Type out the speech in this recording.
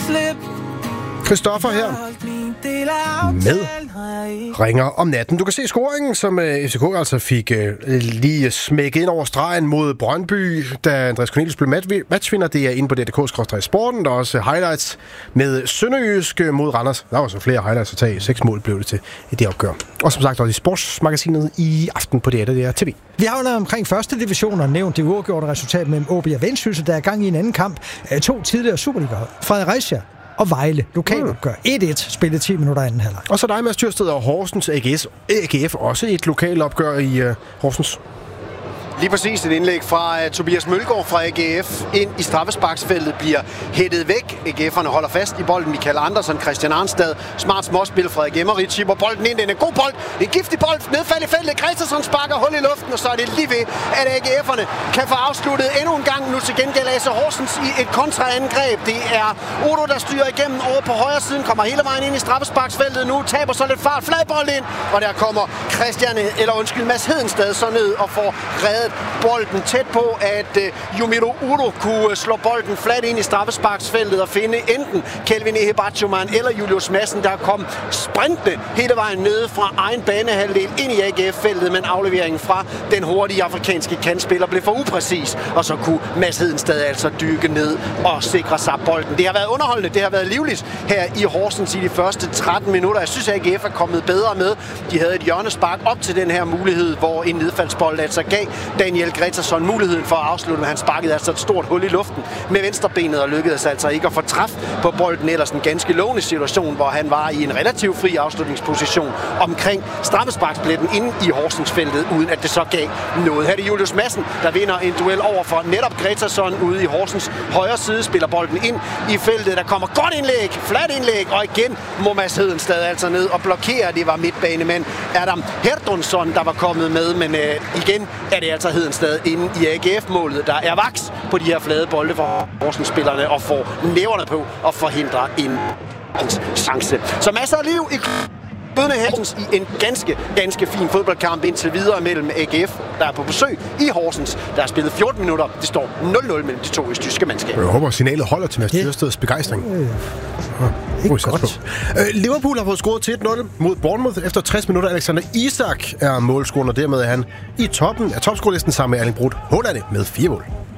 Christoffer her med Ringer om natten. Du kan se scoringen, som FCK altså fik lige smækket ind over stregen mod Brøndby, da Andreas Cornelius blev matchvinder. Det er inde på DK/sporten. Der er også highlights med Sønderjysk mod Randers. Der var så flere highlights at tage. 6 mål blev det til i det opgør. Og som sagt også i sportsmagasinet i aften på DR TV. Vi har jo omkring første division og nævnt det uafgjorte resultat mellem OB og Vendsyssel, der er gang i en anden kamp. 2 tidligere Superliga-hold, Fredericia og Vejle. Lokalopgør 1-1, spillet 10 minutter anden halvleg. Og så dig, Mads Tyrsted, og Horsens AGF, også et lokalopgør i Horsens. Lige præcis et indlæg fra Tobias Mølgaard fra AGF ind i straffesparksfeltet bliver hættet væk. AGF'erne holder fast i bolden. Michael Andersen, Christian Arnstad, smart småspil fra Gemmerich, chipper bolden ind. Den er god bold. En giftig bold. Nedfald i feltet. Christensen sparker hul i luften, og så er det lige ved, at AGF'erne kan få afsluttet endnu en gang. Nu til gengæld Lasse Horsens i et kontraangreb. Det er Odo, der styrer igennem over på højre siden. Kommer hele vejen ind i straffesparksfeltet nu. Taber så lidt fart. Fladbold ind. Og der kommer Mads Hedenstad så ned og får reddet bolden tæt på, at Yumiro Udo kunne slå bolden fladt ind i straffesparksfeltet og finde enten Kelvin Ehebachoman eller Julius Madsen, der kom sprintende hele vejen nede fra egen banehalvdel ind i AGF-feltet, men afleveringen fra den hurtige afrikanske kantspiller blev for upræcis, og så kunne Mads Hedenstad altså dykke ned og sikre sig bolden. Det har været underholdende, det har været livligt her i Horsens i de første 13 minutter. Jeg synes, at AGF er kommet bedre med. De havde et hjørnespark op til den her mulighed, hvor en nedfaldsbold altså gav Daniel Gretarsson muligheden for at afslutte, men han sparkede altså et stort hul i luften med venstrebenet og lykkedes altså ikke at få træf på bolden. Ellers en ganske lovende situation, hvor han var i en relativt fri afslutningsposition omkring straffesparkspletten inde i Horsensfeltet, uden at det så gav noget. Her er det Julius Madsen, der vinder en duel over for netop Gretarsson ude i Horsens højre side, spiller bolden ind i feltet. Der kommer godt indlæg, fladt indlæg, og igen må Mads Hedenstad altså ned og blokere. Det var midtbanemand Adam Hertonsson, der var kommet med, men igen er det altså Hedenstad inde i AGF-målet, der er vaks på de her flade bolde for Horsens-spillerne og får næverne på at forhindre en chance. Så masser af liv i Bødene Horsens i en ganske fin fodboldkamp indtil videre mellem AGF, der er på besøg i Horsens. Der er spillet 14 minutter. Det står 0-0 mellem de to østtyske mandskaber. Jeg håber, signalet holder til Mads Tyrsteds begejstring. Liverpool har fået scoret til 1-0 mod Bournemouth efter 60 minutter. Alexander Isak er målscoren, og dermed er han i toppen af topscorelisten sammen med Erling Braut Haaland med 4 mål.